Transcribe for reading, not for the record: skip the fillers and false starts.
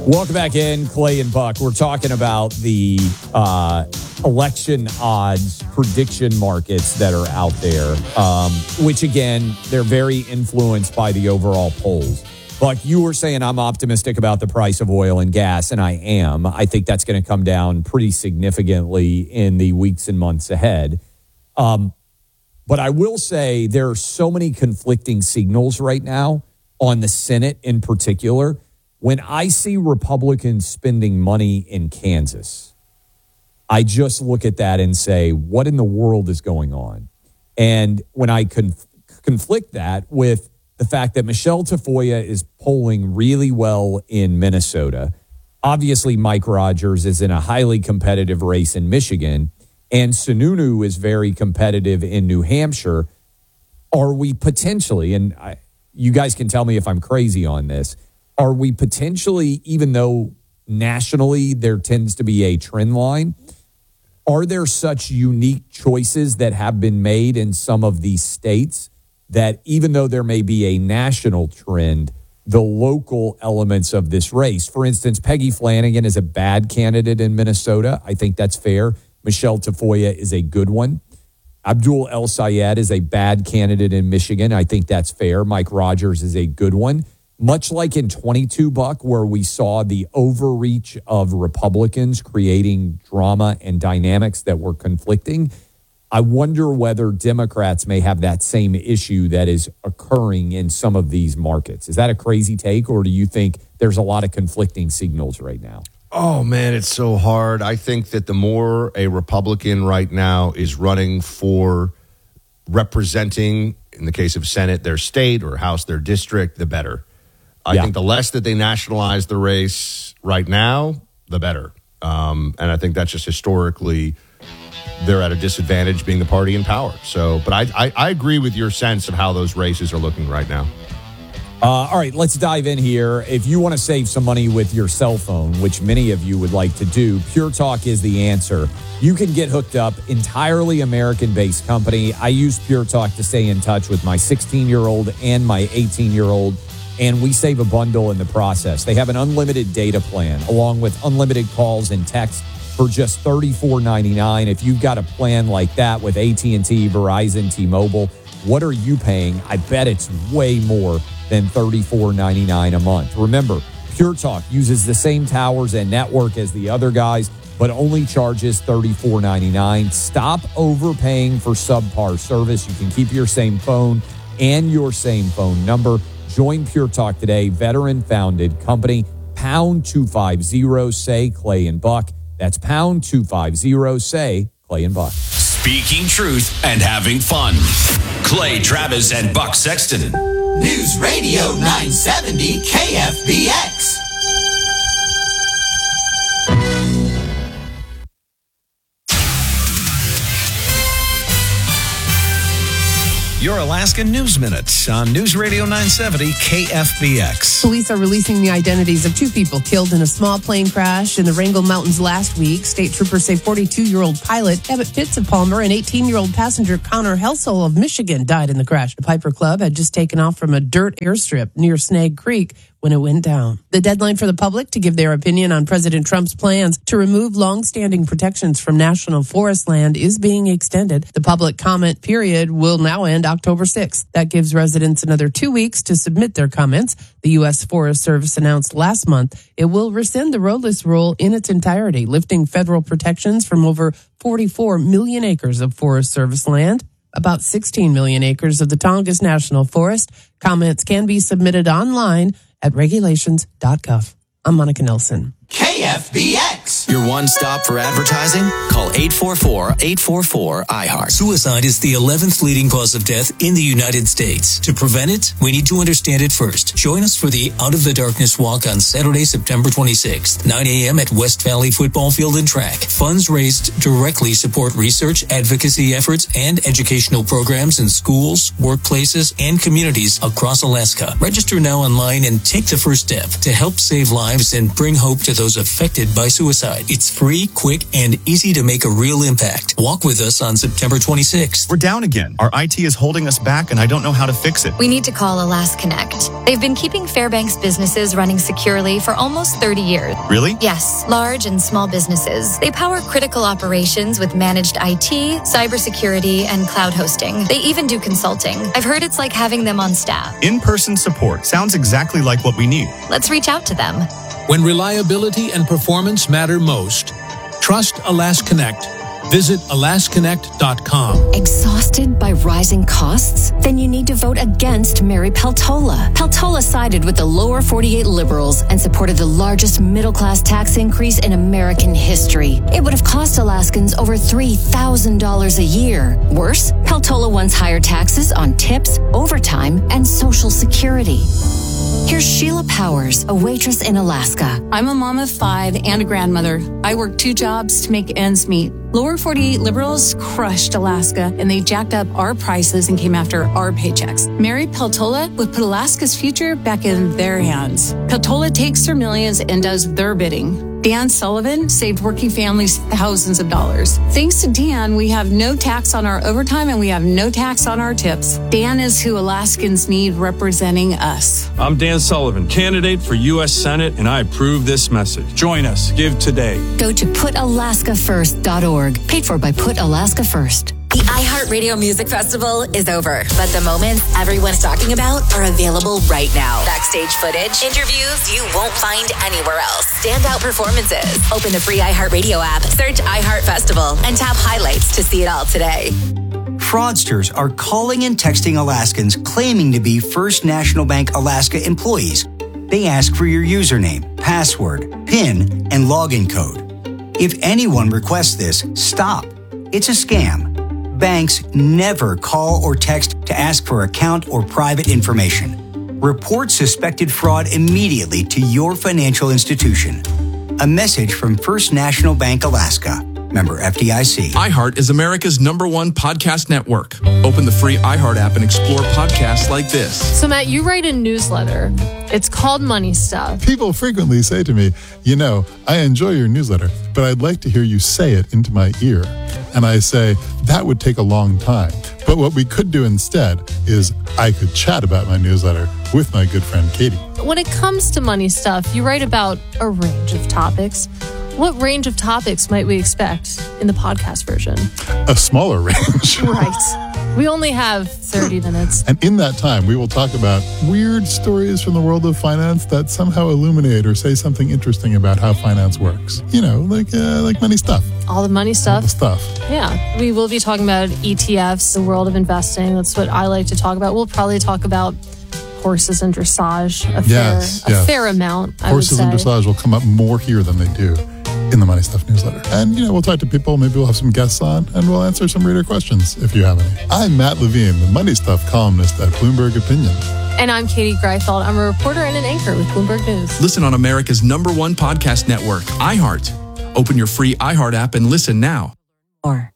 Welcome back in, Clay and Buck. We're talking about the election odds prediction markets that are out there, which, again, they're very influenced by the overall polls. Buck, you were saying I'm optimistic about the price of oil and gas, and I am. I think that's going to come down pretty significantly in the weeks and months ahead. But I will say there are so many conflicting signals right now on the Senate in particular. When I see Republicans spending money in Kansas, I just look at that and say, what in the world is going on? And when I conflict that with the fact that Michelle Tafoya is polling really well in Minnesota, obviously Mike Rogers is in a highly competitive race in Michigan, and Sununu is very competitive in New Hampshire, are we potentially, and you guys can tell me if I'm crazy on this, are we potentially, even though nationally there tends to be a trend line, are there such unique choices that have been made in some of these states that even though there may be a national trend, the local elements of this race, for instance, Peggy Flanagan is a bad candidate in Minnesota. I think that's fair. Michelle Tafoya is a good one. Abdul El Sayed is a bad candidate in Michigan. I think that's fair. Mike Rogers is a good one. Much like in 22, Buck, where we saw the overreach of Republicans creating drama and dynamics that were conflicting, I wonder whether Democrats may have that same issue that is occurring in some of these markets. Is that a crazy take, or do you think there's a lot of conflicting signals right now? Oh, man, it's so hard. I think that the more a Republican right now is running for representing, in the case of Senate, their state, or House, their district, the better. I think the less that they nationalize the race right now, the better. And I think that's just historically, they're at a disadvantage being the party in power. So, but I agree with your sense of how those races are looking right now. All right, let's dive in here. If you want to save some money with your cell phone, which many of you would like to do, Pure Talk is the answer. You can get hooked up, entirely American-based company. I use Pure Talk to stay in touch with my 16-year-old and my 18-year-old, and we save a bundle in the process. They have an unlimited data plan along with unlimited calls and texts for just $34.99. If you've got a plan like that with AT&T, Verizon, T-Mobile, what are you paying? I bet it's way more than $34.99 a month. Remember, Pure Talk uses the same towers and network as the other guys, but only charges $34.99. Stop overpaying for subpar service. You can keep your same phone and your same phone number. Join Pure Talk today, veteran-founded company, pound 250, say Clay and Buck. That's pound 250, say Clay and Buck. Speaking truth and having fun. Clay Travis and Buck Sexton. News Radio 970 KFBX. Your Alaskan News Minute on News Radio 970 KFBX. Police are releasing the identities of two people killed in a small plane crash in the Wrangell Mountains last week. State troopers say 42-year-old pilot Abbott Pitts of Palmer and 18-year-old passenger Connor Helsel of Michigan died in the crash. The Piper Club had just taken off from a dirt airstrip near Snag Creek when it went down. The deadline for the public to give their opinion on President Trump's plans to remove long-standing protections from national forest land is being extended. The public comment period will now end October 6th. That gives residents another 2 weeks to submit their comments. The U.S. Forest Service announced last month it will rescind the roadless rule in its entirety, lifting federal protections from over 44 million acres of Forest Service land, about 16 million acres of the Tongass National Forest. Comments can be submitted online at regulations.gov. I'm Monica Nelson. KFBX. Your one stop for advertising? Call 844-844-IHEART. Suicide is the 11th leading cause of death in the United States. To prevent it, we need to understand it first. Join us for the Out of the Darkness Walk on Saturday, September 26th, 9 a.m. at West Valley Football Field and Track. Funds raised directly support research, advocacy efforts, and educational programs in schools, workplaces, and communities across Alaska. Register now online and take the first step to help save lives and bring hope to those affected by suicide. guide. It's free, quick, and easy to make a real impact. Walk with us on September 26th. We're down again. Our IT is holding us back, and I don't know how to fix it. We need to call AlasConnect. They've been keeping Fairbanks businesses running securely for almost 30 years. Really? Yes, large and small businesses. They power critical operations with managed IT, cybersecurity, and cloud hosting. They even do consulting. I've heard it's like having them on staff. In-person support sounds exactly like what we need. Let's reach out to them. When reliability and performance matter most, trust AlasConnect. Visit alasconnect.com. Exhausted by rising costs? Then you need to vote against Mary Peltola. Peltola sided with the lower 48 liberals and supported the largest middle-class tax increase in American history. It would have cost Alaskans over $3,000 a year. Worse, Peltola wants higher taxes on tips, overtime, and Social Security. Here's Sheila Powers, a waitress in Alaska. I'm a mom of 5 and a grandmother. I work 2 jobs to make ends meet. Lower 48 liberals crushed Alaska, and they jacked up our prices and came after our paychecks. Mary Peltola would put Alaska's future back in their hands. Peltola takes their millions and does their bidding. Dan Sullivan saved working families thousands of dollars. Thanks to Dan, we have no tax on our overtime and we have no tax on our tips. Dan is who Alaskans need representing us. I'm Dan Sullivan, candidate for U.S. Senate, and I approve this message. Join us. Give today. Go to PutAlaskaFirst.org. Paid for by Put Alaska First. The iHeartRadio Music Festival is over, but the moments everyone's talking about are available right now. Backstage footage, interviews you won't find anywhere else, standout performances. Open the free iHeartRadio app, search iHeart Festival, and tap highlights to see it all today. Fraudsters are calling and texting Alaskans claiming to be First National Bank Alaska employees. They ask for your username, password, PIN, and login code. If anyone requests this, stop. It's a scam. Banks never call or text to ask for account or private information. Report suspected fraud immediately to your financial institution. A message from First National Bank Alaska. Member FDIC. iHeart is America's #1 podcast network. Open the free iHeart app and explore podcasts like this. So, Matt, you write a newsletter. It's called Money Stuff. People frequently say to me, you know, I enjoy your newsletter, but I'd like to hear you say it into my ear. And I say, that would take a long time. But what we could do instead is I could chat about my newsletter with my good friend Katie. When it comes to money stuff, you write about a range of topics. What range of topics might we expect in the podcast version? A smaller range. Right. We only have 30 minutes. And in that time, we will talk about weird stories from the world of finance that somehow illuminate or say something interesting about how finance works. You know, like money stuff. All the money stuff. All the stuff. Yeah. We will be talking about ETFs, the world of investing. That's what I like to talk about. We'll probably talk about horses and dressage a fair amount. Horses and dressage will come up more here than they do in the Money Stuff newsletter. And, you know, we'll talk to people. Maybe we'll have some guests on and we'll answer some reader questions if you have any. I'm Matt Levine, the Money Stuff columnist at Bloomberg Opinion. And I'm Katie Greifeld. I'm a reporter and an anchor with Bloomberg News. Listen on America's #1 podcast network, iHeart. Open your free iHeart app and listen now. Or